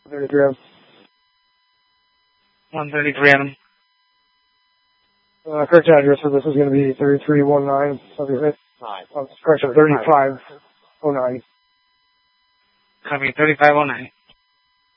33 133 correct address for this is going to be 3319. Correction, 3509. Copy, 3509.